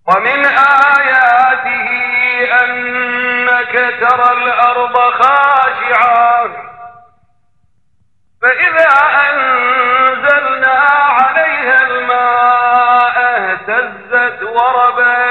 ومن آياته أنك ترى الأرض خاشعة فإذا أنزلنا عليها الماء اهتزت وربت